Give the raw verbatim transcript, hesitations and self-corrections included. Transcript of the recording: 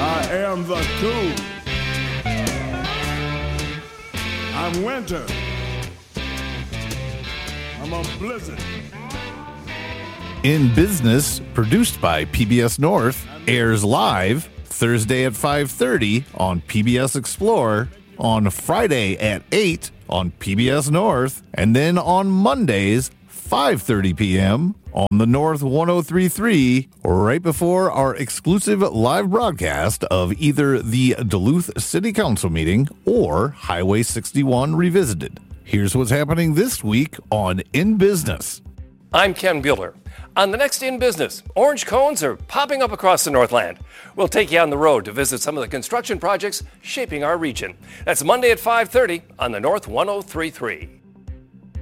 I am the cool. I'm winter. I'm a blizzard. In Business, produced by P B S North, airs live Thursday at five thirty on P B S Explore, on Friday at eight on P B S North, and then on Mondays, five thirty p.m. on the North one oh three point three, right before our exclusive live broadcast of either the Duluth City Council meeting or Highway sixty-one Revisited. Here's what's happening this week on In Business. I'm Ken Bueller. On the next In Business, orange cones are popping up across the Northland. We'll take you on the road to visit some of the construction projects shaping our region. That's Monday at five thirty on the North one oh three point three.